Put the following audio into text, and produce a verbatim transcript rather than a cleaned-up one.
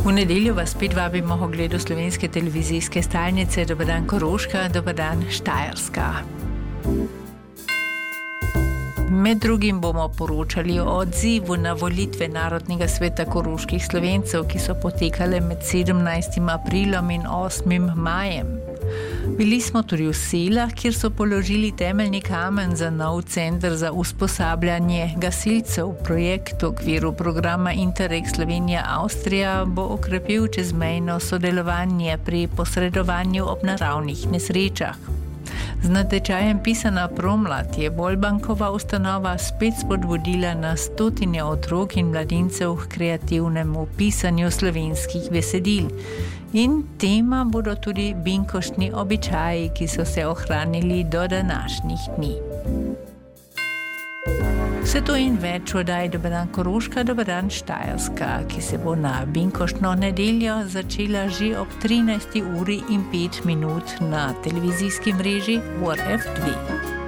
V nedeljo vas spet vabimo k ogledu slovenske televizijske stalnice. Dober dan Koroška, dober dan Štajerska. Med drugim bomo poročali o odzivu na volitve Narodnega sveta koroških Slovencev, ki so potekale med sedemnajstim aprilom in osmim majem. Bili smo tudi v Selah, kjer so položili temeljni kamen za nov center za usposabljanje gasilcev. Projekt v okviru programa Interreg Slovenija-Avstrija bo okrepil čezmejno sodelovanje pri posredovanju ob naravnih nesrečah. Z natečajem Pisana promlad je Bolbankova ustanova spet spodbudila na stotine otrok in mladincev k kreativnemu pisanju slovenskih besedil. In tema bodo tudi binkoštni običaji, ki so se ohranili do današnjih dni. Vse to in več oddaji Dober dan Koroška, Dober dan Štajerska, ki se bo na binkoštno nedeljo začela že ob trinajsti uri in pet minut na televizijski mreži O R F dve.